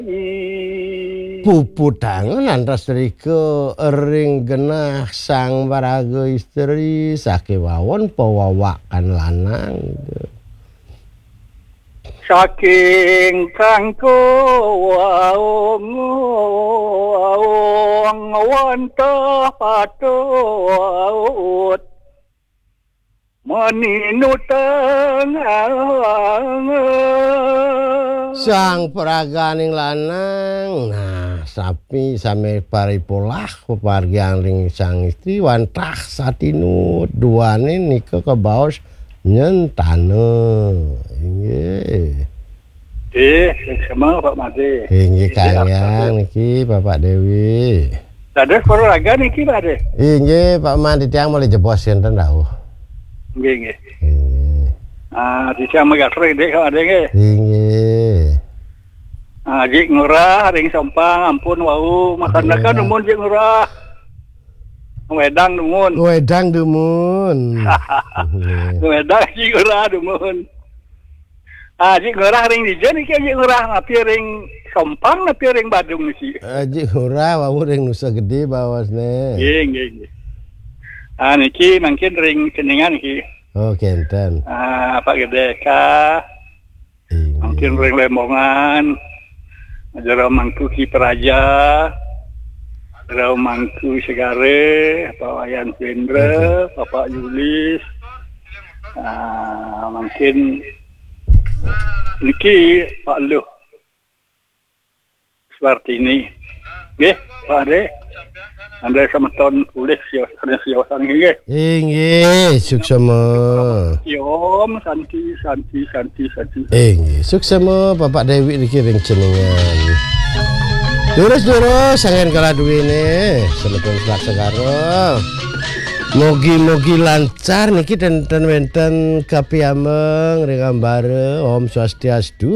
Puputangan antras rika ring genah sang paraga istri sakewawon pawawakan lanang saking kangko waong wantah patut meninutang sang peraganing lanang nah sapi same paripolah pepargian ring sang istri wantah satinut duane nika kebaos nyentane inggih sama Pak Made inggih kayang niki Bapak Dewi dados peraga niki Pak De inggih Pak Man titiang mulai jebos enten rawuh nggih di siang megasrek dek Pak De nggih inggih jik ngurah ring Sampang ampun wau masyarakat numun jik ngurah wedang numun wedang jik ngurah numun jik ngurah ring dijen iki jik ngurah ngapi ring Sampang ngapi ring Badung niki jik ngurah wau ring Nusa Gede bawasne nggih niki mungkin ring Ceningan niki oh kenten Pak Gede ka mungkin ring Lemongan Jero Mangku Ki Praja, Jero Mangku Segare, Pak Wayan Pendra, Bapak Julis, mungkin niki Pak Luh seperti ini, nggih Pak Ade, Anda sama tahun pulih siasan nggih. Inggih, suksema. Yom santi. Inggih, suksema Bapak Dewi niki ring Ceningan. Terus sangen kala duwene, senepun Selak Mogi-mogi lancar niki tenten wenten kapiyambeng ring ambare Om Swastiastu.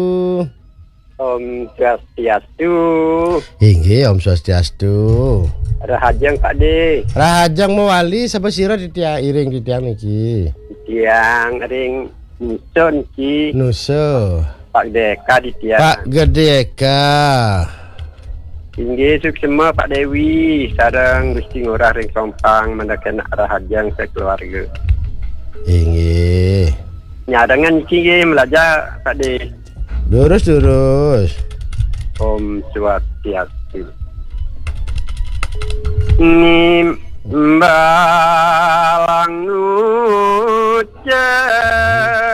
Om Swastiastu. Inggih, Om Swastiastu. Rahajang Pak De. Rahajang mewali sapa sira titiang iring titiang niki. Titiang ring Nusa niki. Nusa. Pak Deka titiang. Pak Gedeka. Inggih suksema Pak Dewi sareng Gusti Ngurah ring Sampang mendakan rahajang sekeluarga. Inggih. Nyadangan niki nggih melajar Pak De. Durus. Om Swastiastu. Nimbalang ucap